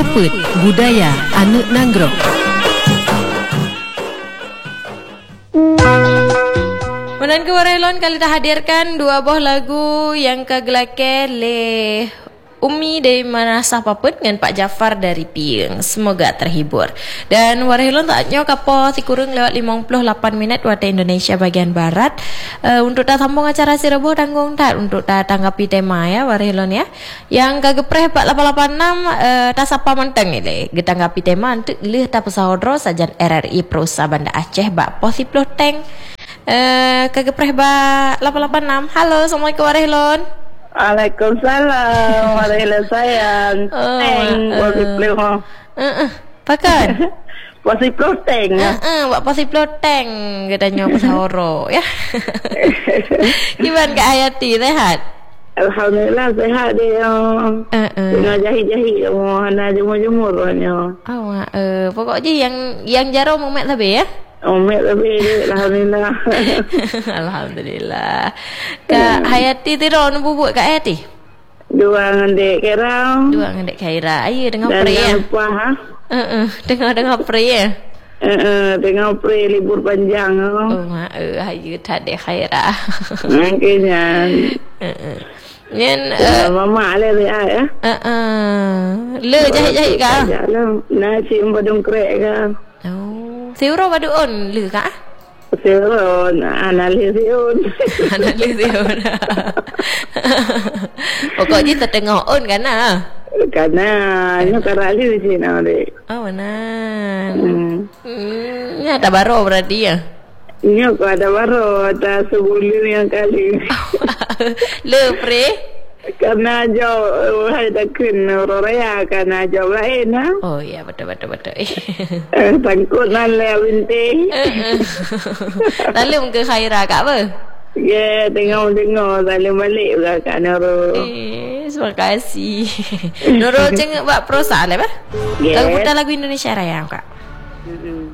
Kopet Budaya Anak Nanggro. Menan ke Warelon kali dah hadirkan dua buah lagu yang kegelake le Umi dari Manasah Paput dengan Pak Jafar dari Pieng. Semoga terhibur. Dan Warelon taknya kapo si kurang lewat 58 minit waktu Indonesia bagian barat. Untuk dah sambung acara si Rebo tanggung tak untuk dah tanggapi tema ya Warelon ya. Yang kagepreh 4886 tak sapa menteng ni getanggapi tema untuk leh ta pesahodro sajan RRI Prosa Banda Aceh bak posiploh teng. Kagepreh ba 886. Halo, Assalamualaikum Warelon. Waalaikumsalam. Warahmatullahi sayang. Teng posiploh. Pakan. Posiploh teng. Buat posiploh teng katanya pesahoro ya. Gimana Kak Hayati, sehat? Alhamdulillah sehat dia. Tengah jahit-jahit mana jemur-jemurnya. Pokoknya yang jarang memek tapi ya. Omek lebih dia, alhamdulillah. Alhamdulillah. Kak Hayati tidur bubuk Kak Hayati? Dua ngendek kerang. Dua ngendek kaira. Ayo dengar pre ya. Dengar pre ya. Dengar pre libur panjang. Ayo tadi kaira. Makanya. Nyen mama le ya. Le jahit-jahit kah? Nasi badung krek kah? Siuro baduon le kah? Siuro analision. Pokoknya tertengah on kan ah. Karena nya karali di sini ade. Oh benar. Ya ada baru berarti ya. Nya ko ada baru ada sebulan yang kali. Le pre karena jauh ada kun roraya karena jauh lain ha. Oh iya betul. Takut nan lewinti. Lalu ke Khaira Kak apa? Ya, tengok saling balik juga Kak Nurul. Terima kasih. Nurul ceng buat prosa lah bah. Kau putar lagu Indonesia Raya Kak.